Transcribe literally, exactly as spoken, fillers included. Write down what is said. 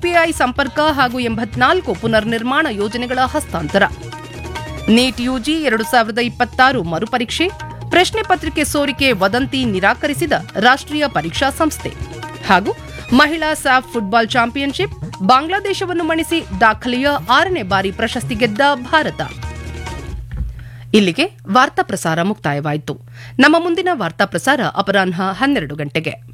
UPI ಸಂಪರ್ಕ ಹಾಗೂ ಎಂಬತ್ನಾಲ್ಕು ಪುನರ್ ನಿರ್ಮಾಣ ಯೋಜನೆಗಳ ಹಸ್ತಾಂತರ. ನೀಟ್ ಯುಜಿ ಎರಡು ಸಾವಿರದ ಇಪ್ಪತ್ತಾರು ಮರುಪರೀಕ್ಷೆ, ಪ್ರಶ್ನೆ ಪತ್ರಿಕೆ ಸೋರಿಕೆ ವದಂತಿ ನಿರಾಕರಿಸಿದ ರಾಷ್ಟ್ರೀಯ ಪರೀಕ್ಷಾ ಸಂಸ್ಥೆ. ಹಾಗೂ ಮಹಿಳಾ ಸ್ಯಾಫ್ ಫುಟ್ಬಾಲ್ ಚಾಂಪಿಯನ್ಶಿಪ್, ಬಾಂಗ್ಲಾದೇಶವನ್ನು ಮಣಿಸಿ ದಾಖಲೆಯ ಆರನೇ ಬಾರಿ ಪ್ರಶಸ್ತಿ ಗೆದ್ದ ಭಾರತ. ಇಲ್ಲಿಗೆ ವಾರ್ತಾ ಪ್ರಸಾರ ಮುಕ್ತಾಯವಾಯಿತು. ನಮ್ಮ ಮುಂದಿನ ವಾರ್ತಾ ಪ್ರಸಾರ ಅಪರಾಹ್ನ ಹನ್ನೆರಡು ಗಂಟೆಗೆ.